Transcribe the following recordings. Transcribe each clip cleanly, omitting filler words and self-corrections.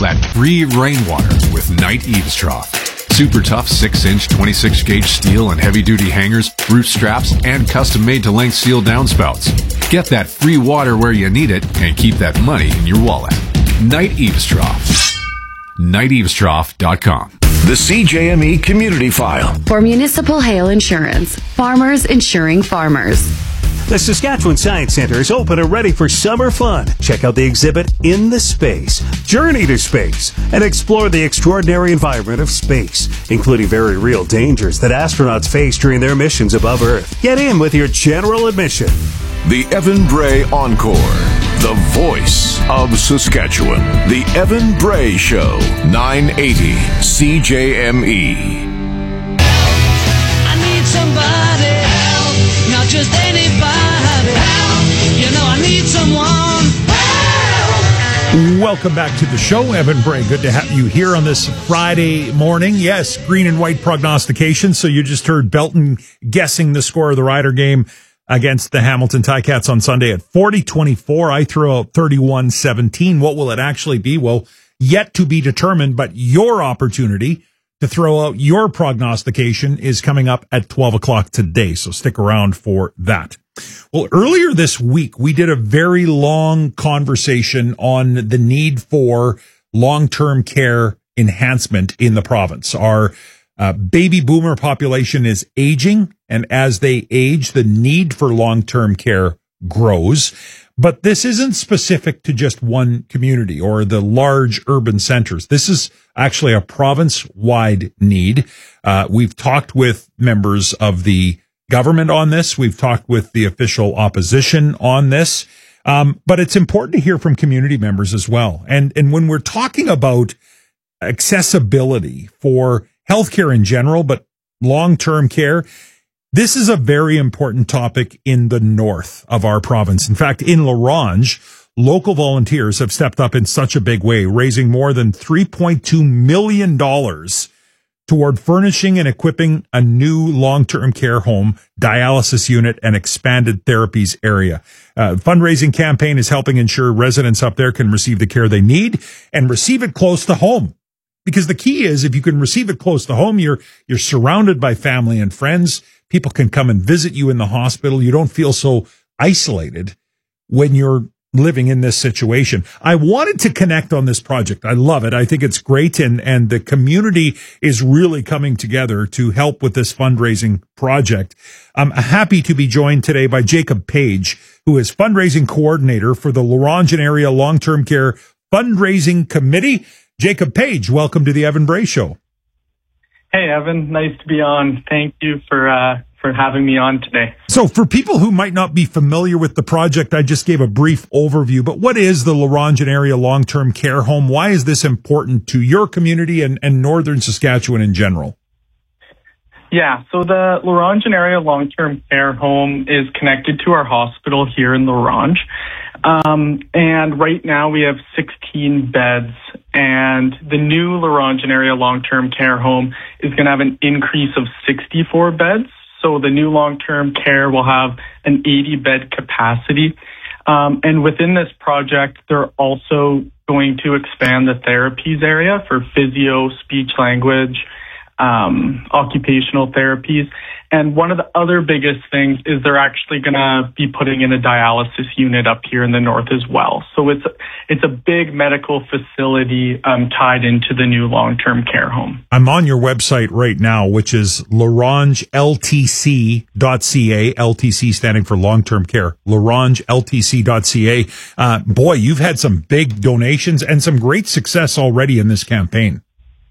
that free rainwater with Knight Eaves Trough. Super tough 6-inch 26-gauge steel and heavy-duty hangers, roof straps, and custom-made-to-length steel downspouts. Get that free water where you need it and keep that money in your wallet. Knight Eaves Trough. KnightEavesTrough.com. The CJME Community File. For municipal hail insurance, farmers insuring farmers. The Saskatchewan Science Centre is open and ready for summer fun. Check out the exhibit In the Space. Journey to space and explore the extraordinary environment of space, including very real dangers that astronauts face during their missions above Earth. Get in with your general admission. The Evan Bray Encore. The voice of Saskatchewan. The Evan Bray Show. 980 CJME. I need somebody help, not just anybody help. You know I need someone help. Welcome back to the show, Evan Bray. Good to have you here on this Friday morning. Yes, green and white prognostication. So you just heard Belton guessing the score of the Rider game against the Hamilton Ticats on Sunday at 40-24. I threw out 31-17. What will it actually be? Well, yet to be determined, but your opportunity to throw out your prognostication is coming up at 12 o'clock today. So stick around for that. Well, earlier this week, we did a very long conversation on the need for long-term care enhancement in the province. Our baby boomer population is aging, and as they age, the need for long-term care grows. But this isn't specific to just one community or the large urban centers. This is actually a province-wide need. We've talked with members of the government on this. We've talked with the official opposition on this. But it's important to hear from community members as well. And when we're talking about accessibility for healthcare in general, but long-term care, this is a very important topic in the north of our province. In fact, in La Ronge, local volunteers have stepped up in such a big way, raising more than $3.2 million toward furnishing and equipping a new long-term care home, dialysis unit, and expanded therapies area. Fundraising campaign is helping ensure residents up there can receive the care they need and receive it close to home. Because the key is, if you can receive it close to home, you're surrounded by family and friends. People can come and visit you in the hospital. You don't feel so isolated when you're living in this situation. I wanted to connect on this project. I love it. I think it's great. And the community is really coming together to help with this fundraising project. I'm happy to be joined today by Jacob Page, who is fundraising coordinator for the La Ronge Area Long-Term Care Fundraising Committee. Jacob Page, welcome to the Evan Bray Show. Hey, Evan. Nice to be on. Thank you for having me on today. So for people who might not be familiar with the project, I just gave a brief overview, but what is the La Ronge Area Long-Term Care Home? Why is this important to your community and northern Saskatchewan in general? Yeah, so the La Ronge Area Long-Term Care Home is connected to our hospital here in La Ronge. And right now we have 16 beds, and the new La Ronge Area Long-Term Care Home is going to have an increase of 64 beds. So the new long-term care will have an 80-bed capacity. And within this project, they're also going to expand the therapies area for physio, speech language, occupational therapies. And one of the other biggest things is they're actually going to be putting in a dialysis unit up here in the north as well. So it's a big medical facility tied into the new long-term care home. I'm on your website right now, which is larongeltc.ca, LTC standing for long-term care, larongeltc.ca. Boy, you've had some big donations and some great success already in this campaign.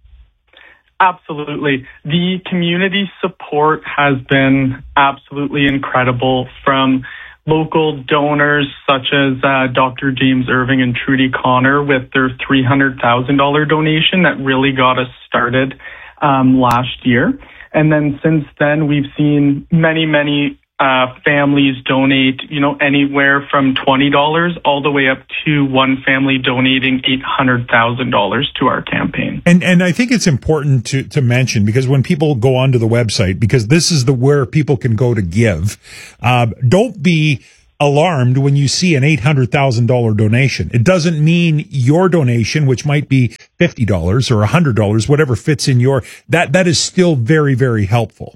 Absolutely. The community support has been absolutely incredible from local donors such as Dr. James Irving and Trudy Connor with their $300,000 donation that really got us started last year. And then since then, we've seen many families donate, anywhere from $20 all the way up to one family donating $800,000 to our campaign. And I think it's important to mention, because when people go onto the website, because this is where people can go to give, don't be alarmed when you see an $800,000 donation. It doesn't mean your donation, which might be $50 or $100, whatever fits in that is still very, very helpful.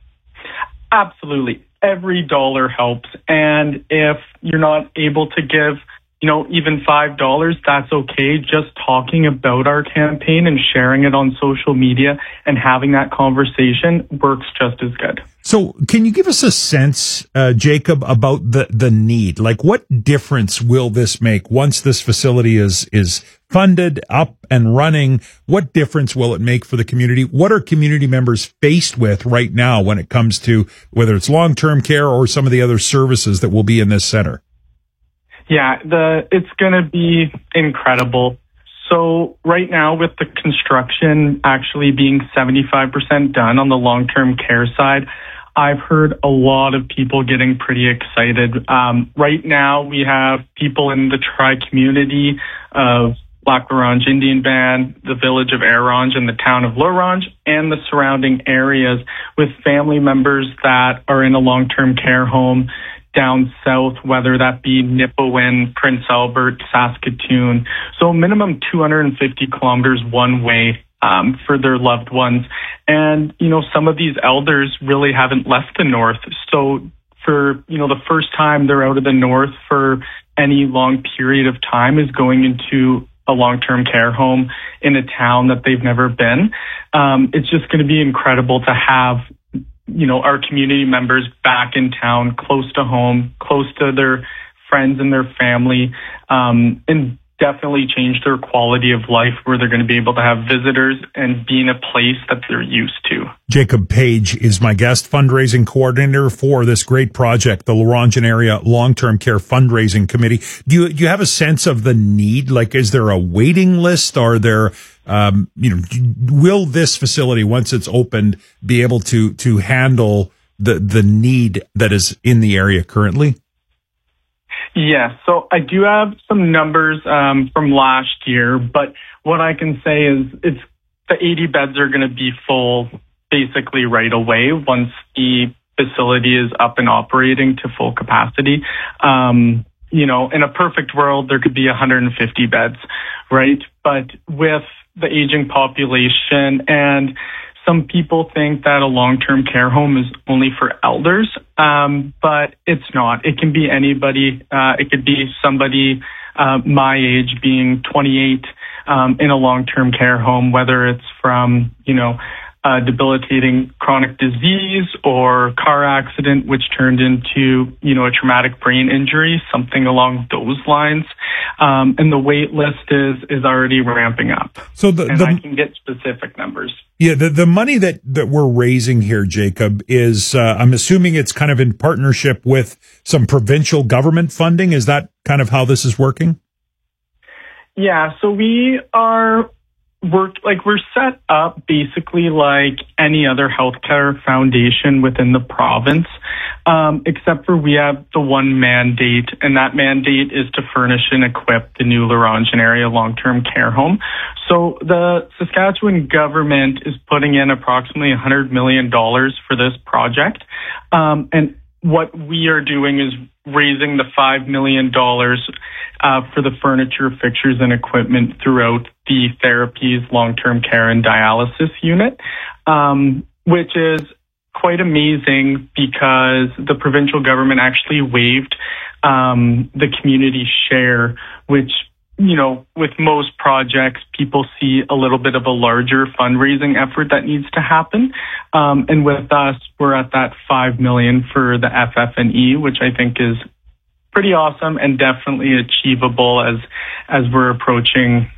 Absolutely. Every dollar helps. And if you're not able to give, even $5, that's okay. Just talking about our campaign and sharing it on social media and having that conversation works just as good. So can you give us a sense, Jacob, about the need? Like, what difference will this make once this facility is funded, up and running? What difference will it make for the community? What are community members faced with right now when it comes to whether it's long-term care or some of the other services that will be in this center? Yeah, it's going to be incredible. So right now, with the construction actually being 75% done on the long-term care side, I've heard a lot of people getting pretty excited. Right now, we have people in the tri-community of Lac La Ronge Indian Band, the village of Arange, and the town of La Ronge, and the surrounding areas with family members that are in a long-term care home down south, whether that be Nipawin, Prince Albert, Saskatoon. So minimum 250 kilometers one way for their loved ones. And, some of these elders really haven't left the north. So for, the first time they're out of the north for any long period of time is going into a long-term care home in a town that they've never been. It's just going to be incredible to have our community members back in town, close to home, close to their friends and their family, and definitely change their quality of life where they're going to be able to have visitors and be in a place that they're used to. Jacob Page is my guest, fundraising coordinator for this great project, the Laurentian Area Long-Term Care Fundraising Committee. Do you have a sense of the need? Like, is there a waiting list? Are there, will this facility, once it's opened, be able to handle the need that is in the area currently? Yeah, so I do have some numbers from last year, but what I can say is the 80 beds are going to be full basically right away once the facility is up and operating to full capacity. In a perfect world, there could be 150 beds, right? But with the aging population, and some people think that a long-term care home is only for elders, but it's not. It can be anybody. It could be somebody my age, being 28, in a long-term care home, whether it's from, debilitating chronic disease or car accident, which turned into, a traumatic brain injury, something along those lines. And the wait list is already ramping up. So I can get specific numbers. Yeah, the money that we're raising here, Jacob, is, I'm assuming it's kind of in partnership with some provincial government funding. Is that kind of how this is working? Yeah, so we are we're set up basically like any other healthcare foundation within the province, except for we have the one mandate, and that mandate is to furnish and equip the new Laurentian Area long-term care home. So the Saskatchewan government is putting in approximately $100 million for this project, and what we are doing is raising the $5 million for the furniture, fixtures, and equipment throughout the therapies, long-term care, and dialysis unit, which is quite amazing because the provincial government actually waived the community share, which, with most projects, people see a little bit of a larger fundraising effort that needs to happen. And with us, we're at that $5 million for the FF&E, which I think is pretty awesome and definitely achievable as we're approaching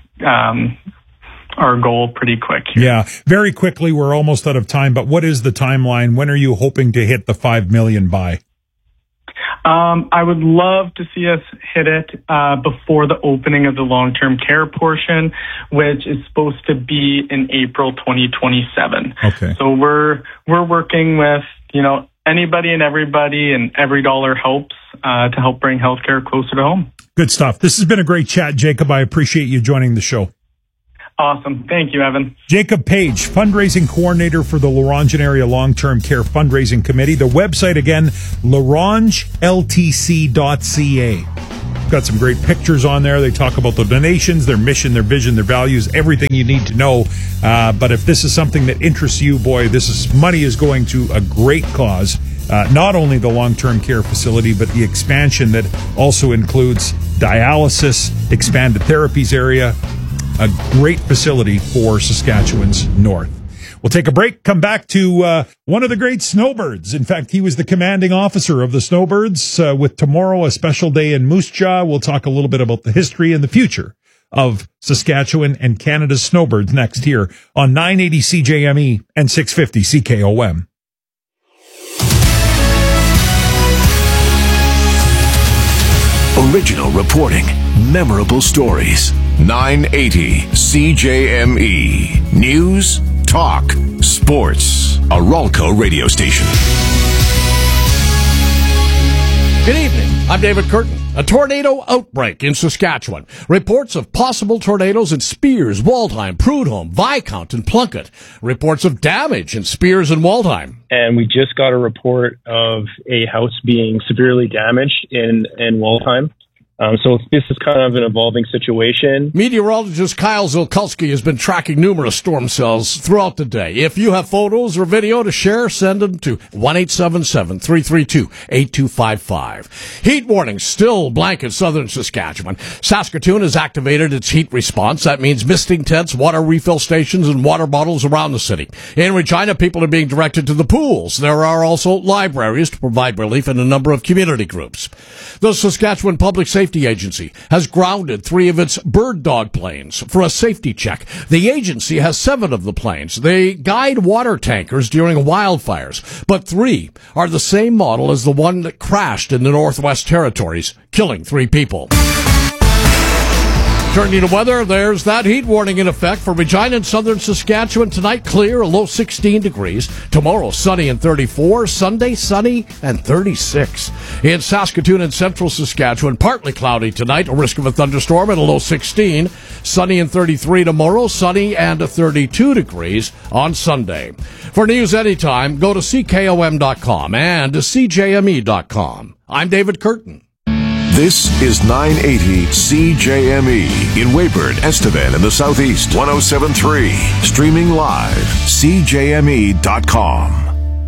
our goal pretty quick here. Yeah, very quickly. We're almost out of time, but what is the timeline? When are you hoping to hit the $5 million by? I would love to see us hit it before the opening of the long-term care portion, which is supposed to be in April 2027. Okay. So we're working with, anybody and everybody, and every dollar helps to help bring healthcare closer to home. Good stuff. This has been a great chat, Jacob. I appreciate you joining the show. Awesome. Thank you, Evan. Jacob Page, fundraising coordinator for the Laurentian Area Long-Term Care Fundraising Committee. The website again, larangeltc.ca. Got some great pictures on there. They talk about the donations, their mission, their vision, their values, everything you need to know. But if this is something that interests you, boy, money is going to a great cause. Not only the long-term care facility, but the expansion that also includes dialysis, expanded therapies area, a great facility for Saskatchewan's north. We'll take a break, come back to one of the great snowbirds. In fact, he was the commanding officer of the snowbirds. With tomorrow, a special day in Moose Jaw, we'll talk a little bit about the history and the future of Saskatchewan and Canada's snowbirds next here on 980 CJME and 650 CKOM. Original reporting, memorable stories. 980 CJME. News, talk, sports. A Ralco radio station. Good evening. I'm David Curtin. A tornado outbreak in Saskatchewan. Reports of possible tornadoes in Spears, Waldheim, Prudhoe, Viscount, and Plunkett. Reports of damage in Spears and Waldheim. And we just got a report of a house being severely damaged in Waldheim. So this is kind of an evolving situation. Meteorologist Kyle Zilkulski has been tracking numerous storm cells throughout the day. If you have photos or video to share, send them to 1-877-332-8255. Heat warning still blanket southern Saskatchewan. Saskatoon has activated its heat response. That means misting tents, water refill stations, and water bottles around the city. In Regina, people are being directed to the pools. There are also libraries to provide relief in a number of community groups. The Saskatchewan Public Safety Agency has grounded 3 of its bird dog planes for a safety check. The agency has 7 of the planes. They guide water tankers during wildfires, but 3 are the same model as the one that crashed in the Northwest Territories, killing 3 people. Turning to weather, there's that heat warning in effect for Regina and southern Saskatchewan. Tonight, clear, a low 16 degrees. Tomorrow, sunny and 34. Sunday, sunny and 36. In Saskatoon and central Saskatchewan, partly cloudy tonight, a risk of a thunderstorm at a low 16. Sunny and 33 tomorrow, sunny and 32 degrees on Sunday. For news anytime, go to CKOM.com and CJME.com. I'm David Curtin. This is 980 CJME in Weyburn, Estevan in the Southeast. 107.3. Streaming live. CJME.com.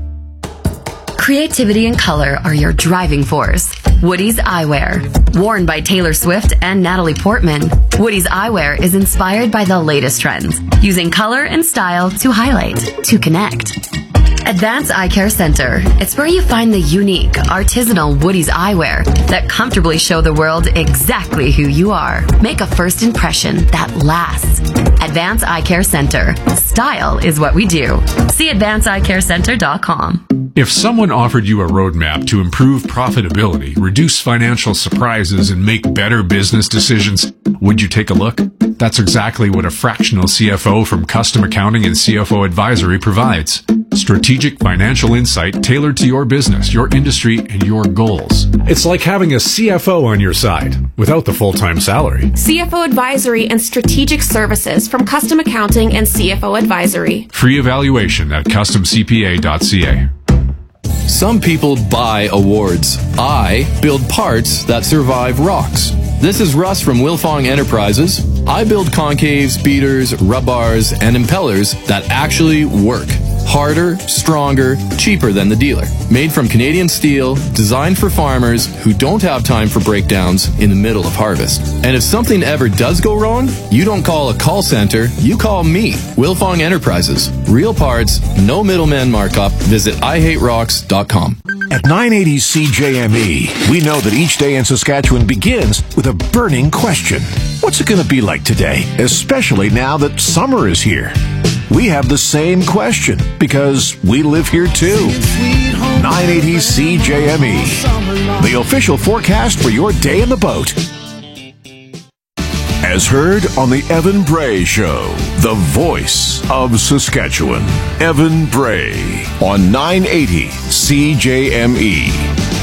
Creativity and color are your driving force. Woody's Eyewear. Worn by Taylor Swift and Natalie Portman, Woody's Eyewear is inspired by the latest trends, using color and style to highlight, to connect. Advanced Eye Care Center. It's where you find the unique, artisanal Woody's eyewear that comfortably show the world exactly who you are. Make a first impression that lasts. Advanced Eye Care Center. Style is what we do. See AdvancedEyeCareCenter.com. If someone offered you a roadmap to improve profitability, reduce financial surprises, and make better business decisions, would you take a look? That's exactly what a fractional CFO from Custom Accounting and CFO Advisory provides. Strategic financial insight tailored to your business, your industry, and your goals. It's like having a CFO on your side without the full-time salary. CFO Advisory and Strategic Services from Custom Accounting and CFO Advisory. Free evaluation at customcpa.ca. Some people buy awards. I build parts that survive rocks. This is Russ from Wilfong Enterprises. I build concaves, beaters, rub bars, and impellers that actually work. Harder, stronger, cheaper than the dealer. Made from Canadian steel, designed for farmers who don't have time for breakdowns in the middle of harvest. And if something ever does go wrong, you don't call a call center, you call me. Wilfong Enterprises. Real parts, no middleman markup. Visit IHateRocks.com. At 980 CJME, we know that each day in Saskatchewan begins with a burning question. What's it going to be like today, especially now that summer is here? We have the same question because we live here too. 980 CJME, the official forecast for your day in the boat. As heard on the Evan Bray Show, the voice of Saskatchewan. Evan Bray on 980 CJME.